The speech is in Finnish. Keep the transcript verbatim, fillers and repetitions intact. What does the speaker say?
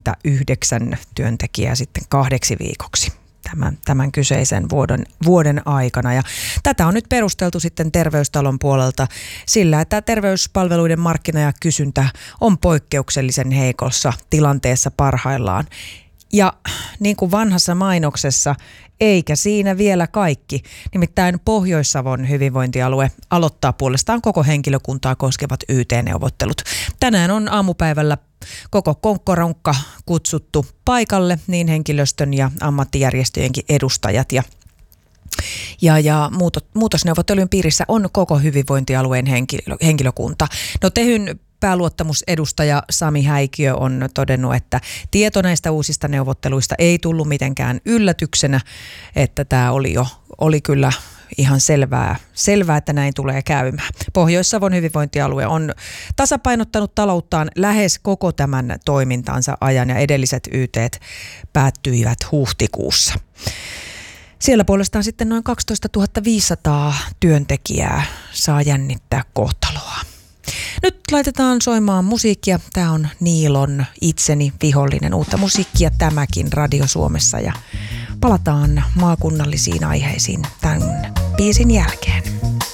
yhdeksän työntekijää sitten kahdeksi viikoksi tämän, tämän kyseisen vuoden, vuoden aikana. Ja tätä on nyt perusteltu sitten Terveystalon puolelta sillä, että terveyspalveluiden markkina ja kysyntä on poikkeuksellisen heikossa tilanteessa parhaillaan. Ja niin kuin vanhassa mainoksessa, eikä siinä vielä kaikki. Nimittäin Pohjois-Savon hyvinvointialue aloittaa puolestaan koko henkilökuntaa koskevat Y T-neuvottelut. Tänään on aamupäivällä koko konkkorankka kutsuttu paikalle, niin henkilöstön ja ammattijärjestöjenkin edustajat. Ja, ja, ja muutosneuvottelujen piirissä on koko hyvinvointialueen henkilö, henkilökunta. No Tehyn pääluottamusedustaja Sami Häikiö on todennut, että tieto näistä uusista neuvotteluista ei tullut mitenkään yllätyksenä, että tämä oli jo oli kyllä ihan selvää, selvää, että näin tulee käymään. Pohjois-Savon hyvinvointialue on tasapainottanut talouttaan lähes koko tämän toimintansa ajan ja edelliset Y T:t päättyivät huhtikuussa. Siellä puolestaan sitten noin kaksitoistatuhatta viisisataa työntekijää saa jännittää kohtaloa. Nyt laitetaan soimaan musiikkia. Tämä on Niilon Itseni vihollinen. Uutta musiikkia tämäkin Radio Suomessa ja palataan maakunnallisiin aiheisiin tämän biisin jälkeen.